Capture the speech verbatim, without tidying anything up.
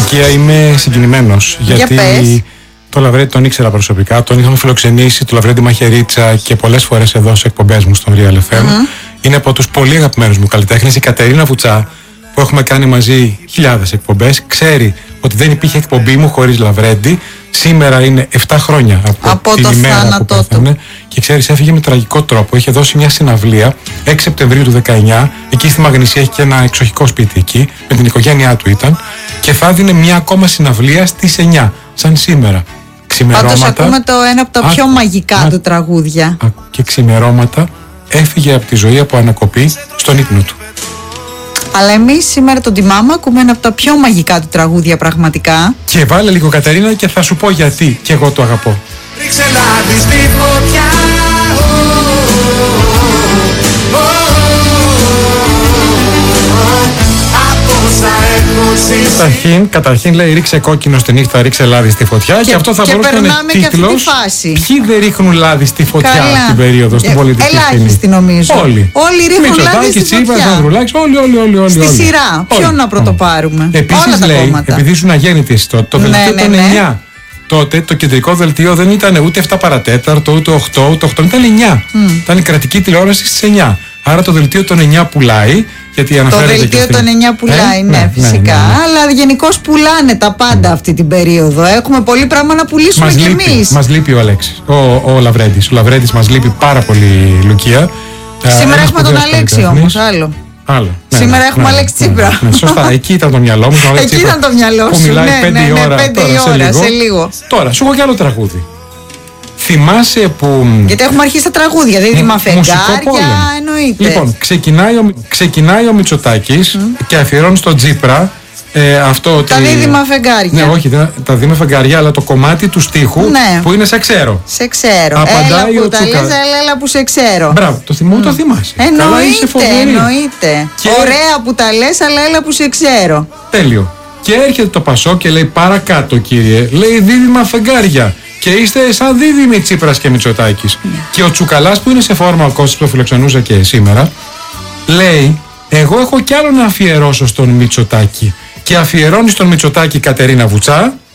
Λουκία, είμαι συγκινημένος. Γιατί πες. το Λαβρέντι τον ήξερα προσωπικά, τον είχαμε φιλοξενήσει, το Λαβρέντι Μαχαιρίτσα και πολλές φορές εδώ σε εκπομπές μου στον Real εφ εμ. Mm-hmm. Είναι από τους πολύ αγαπημένους μου καλλιτέχνες. Η Κατερίνα Βουτσά, που έχουμε κάνει μαζί χιλιάδες εκπομπές, ξέρει ότι δεν υπήρχε εκπομπή μου χωρίς Λαβρέντι. Σήμερα είναι επτά χρόνια από, από την το ημέρα που πέθανε. Και ξέρεις, έφυγε με τραγικό τρόπο. Είχε δώσει μια συναυλία έξι Σεπτεμβρίου του δεκαεννιά. Εκεί στη Μαγνησία έχει και ένα εξοχικό σπίτι εκεί. Με την οικογένειά του ήταν. Και θα δίνει μια ακόμα συναυλία στις εννιά. Σαν σήμερα. Ξημερώματα. Πάντως ακούμε το ένα από τα πιο α, μαγικά α, του τραγούδια. Α, και ξημερώματα έφυγε από τη ζωή από ανακοπή στον ύπνο του. Αλλά εμείς σήμερα τον τιμάμε, ακούμε ένα από τα πιο μαγικά του τραγούδια πραγματικά. Και βάλε λίγο Κατερίνα και θα σου πω γιατί και εγώ το αγαπώ. Ρίξε λάδι στη φωτιά. Καταρχήν, καταρχήν λέει ρίξε κόκκινο στη νύχτα, ρίξε λάδι στη φωτιά. Και, και αυτό θα και μπορούσε να είναι τίτλος. Ποιοι δεν ρίχνουν λάδι στη φωτιά την περίοδο στην πολιτική σκηνή? Ελάχιστοι νομίζω. Όλοι. Όλοι ρίχνουν λάδι στη φωτιά. Ανδρουλάκης, όλοι, όλοι, όλοι, όλοι. Στη σειρά. Ποιον να πρωτοπάρουμε? Επίσης λέει, επειδή ήσουν αγέννητης τότε, το δελτίο ήταν εννιά. Τότε το κεντρικό δελτίο δεν ήταν ούτε επτά παρατέταρτο, ούτε οκτώ, ούτε οκτώ, ήταν εννιά. Ήταν η κρατική τηλεόραση στις εννιά. Άρα το δελτίο των εννιά πουλάει. Γιατί το δελτίο των εννιά πουλάει, ε, ναι, ναι, φυσικά. Ναι, ναι, ναι. Αλλά γενικώς πουλάνε τα πάντα αυτή την περίοδο. Έχουμε πολύ πράγμα να πουλήσουμε μας κι λείπει, εμείς. Μας λείπει ο Αλέξης, ο, ο Λαβρέντης. Ο Λαβρέντης μας λείπει πάρα πολύ, Λουκία. Σήμερα έχουμε τον Αλέξη όμως, άλλο. Άλλο. Σήμερα ναι, έχουμε ναι, Αλέξη ναι, Τσίπρα. Ναι, ναι, σωστά, εκεί ήταν το μυαλό μου. Εκεί ήταν το μυαλό σου. Που μιλάει ναι, πέντε ναι, ναι, ώρα, πέντε τώρα, ώρα σε, λίγο. σε λίγο. Τώρα, σου έχω κι άλλο τραγούδι. Θυμάσαι που. Γιατί έχουμε αρχίσει τα τραγούδια, δίδυμα φεγγάρια, εννοείται. Λοιπόν, ξεκινάει ο, ξεκινάει ο Μητσοτάκης mm. και αφιερώνει στον Τσίπρα ε, αυτό ότι. Τα δίδυμα φεγγάρια. Ναι, όχι, τα δίδυμα φεγγάρια, αλλά το κομμάτι του στίχου ναι. που είναι σε ξέρω. Σε ξέρω. Απαντάει έλα ο που τα λες, έλα, έλα που σε ξέρω. Μπράβο, το θυμό mm. το θυμάσαι. Εννοείται, εννοείται. Και... Ωραία που τα λες, αλλά έλα που σε ξέρω. Τέλειο. Και έρχεται το Πασό και λέει παρακάτω, κύριε, λέει δίδυμα φεγγάρια. Και είστε σαν δίδυμοι Τσίπρας και Μητσοτάκης. Mm. Και ο Τσουκαλάς που είναι σε φόρμα, ο Κώστας που το φιλοξενούσα και σήμερα, λέει: εγώ έχω κι άλλο να αφιερώσω στον Μητσοτάκη. Και αφιερώνει στον Μητσοτάκη Κατερίνα Βουτσά.